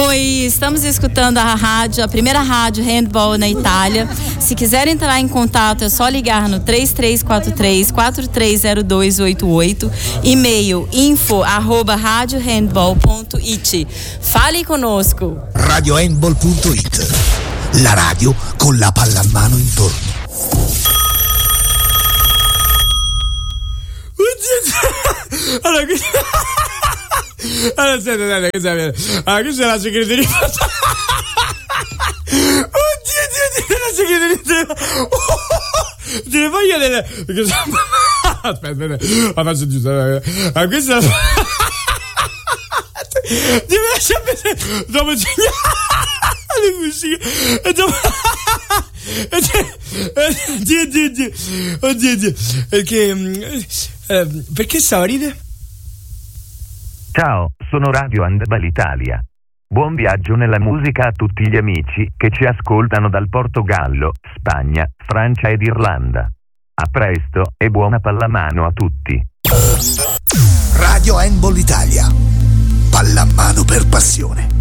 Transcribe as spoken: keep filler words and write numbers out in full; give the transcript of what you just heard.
Oi, estamos escutando a rádio, a primeira rádio handball na Itália. Se quiser entrar em contato, é só ligar no três três quatro três, quatro três zero dois oito oito, e-mail info arroba radio handball ponto it. Fale conosco. radio handball punto it, la radio con la pallamano intorno. Allora, qui... allora, aspetta, aspetta, che sai, allora, qui c'è la segreteria. Oddio, oddio, oddio, la segreteria. Oh, te le voglio delle... Aspetta, aspetta, la faccio giusto. Allora, questa è la... Ti lascia vedere dopo segnale musica e dopo oddio oddio oddio oddio oddio perché eh, perché stava a ridere? Ciao, sono Radio Handball Italia. Buon viaggio nella musica a tutti gli amici che ci ascoltano dal Portogallo, Spagna, Francia ed Irlanda. A presto e buona pallamano a tutti. Radio Handball Italia. Pallamano per passione.